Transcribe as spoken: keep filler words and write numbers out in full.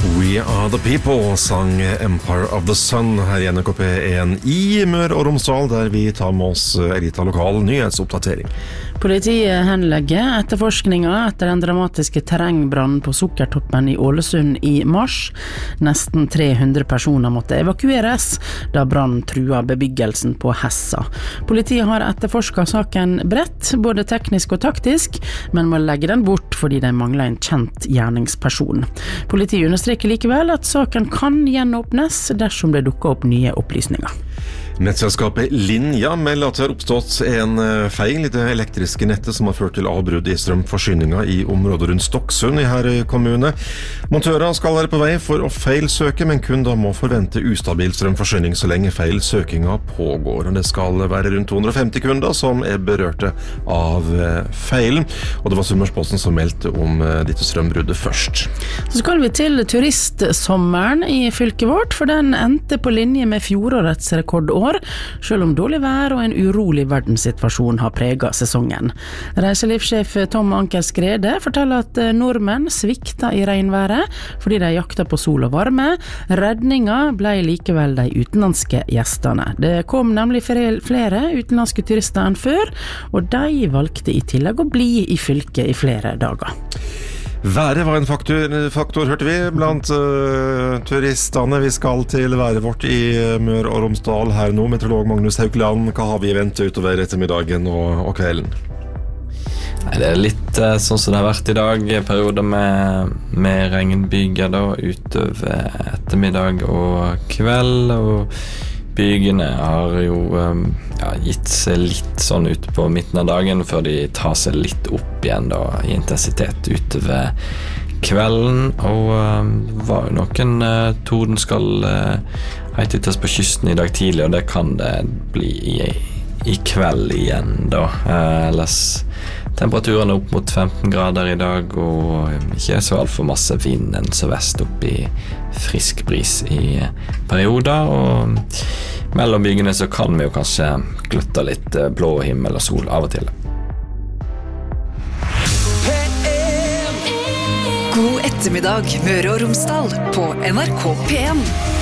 We are the people, sang Empire of the Sun her i N K P en i Møre og Romsdal, der vi tar med oss en liten lokal nyhetsoppdatering. Politiet henlegger etterforskninga etter den dramatiske terrengbrannen på Sukkertoppen i Ålesund i mars. Nesten tre hundre personer måtte evakueres da brannen trua bebyggelsen på Hessa. Politiet har etterforsket saken bredt, både teknisk og taktisk, men må legge den bort fordi de mangler en kjent gjerningsperson. Politiet understreker likevel at saken kan gjenåpnes dersom det dukker opp nye opplysninger. Nettselskapet Linja melder at det har oppstått en feil i det elektriske nettet som har ført til avbrudd i strømforsyninga i området rundt Stokksund i Herøy kommune. Montører skal være på vei for å feilsøke, men kunder må forvente ustabil strømforsyning så lenge feilsøkinga pågår. Det skal være rundt to hundre og femti kunder som er berørte av feilen, og det var Sunnmørsposten som meldte om dette strømbruddet først. Så skal vi til turistsommeren i fylket vårt, for den endte på linje med fjorårets rekordår, selv om dårlig vær og en urolig verdenssituasjon har preget sesongen. Reiselivssjef Tom Anker Skrede forteller at nordmenn svikta i regnværet fordi de jakta på sol og varme. Redninga ble likevel de utenlandske gjestene. Det kom nemlig flere utenlandske turister enn før, og de valgte i tillegg å bli i fylket i flere dager. Været var en faktor, faktor hørte vi, blant uh, turistene. Vi skal til været vårt i Møre og Romsdal her nå. Meteorolog Magnus Haukland, hva har vi ventet utover ettermiddagen og, og kvelden? Nei, det er litt uh, sånn som det har vært i dag, perioder med, med regnbyger da, utover ettermiddag og kveld, og bygene har jo um, ja, gitt seg litt sånn ut på midten av dagen før de tar seg litt opp igjen da, i intensitet utover kvelden, og um, var jo noen uh, tordenskall uh, heityttes på kysten i dag tidlig, og det kan det bli i, i kveld igjen da. Uh, ellers temperaturen er opp mot femten grader i dag, og ikke så alt for masse vind enn så vest opp i frisk bris i perioder, og mellom bygene så kan vi jo kanskje gløtte litt blå himmel og sol av og til. God ettermiddag, Møre og Romsdal på N R K P en.